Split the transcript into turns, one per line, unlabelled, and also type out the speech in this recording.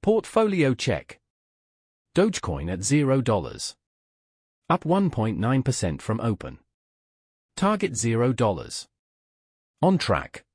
Portfolio check. Dogecoin at $0. Up 1.9% from open. Target $0. On track.